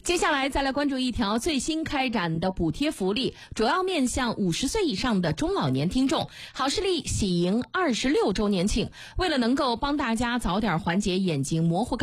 接下来再来关注一条最新开展的补贴福利，主要面向50岁以上的中老年听众。好视力喜迎26周年庆，为了能够帮大家早点缓解眼睛模糊